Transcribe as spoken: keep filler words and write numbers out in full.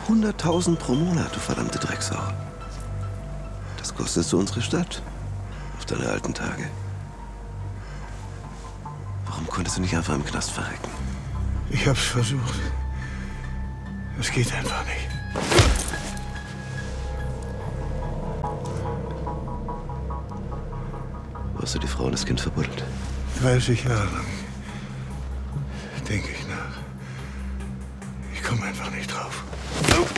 hunderttausend pro Monat, du verdammte Drecksau. Das kostest du unsere Stadt. Auf deine alten Tage. Warum konntest du nicht einfach im Knast verrecken? Ich hab's versucht. Es geht einfach nicht. Wo hast du die Frau und das Kind verbuddelt? dreißig Jahre lang denke ich nach. Ich komme einfach nicht drauf.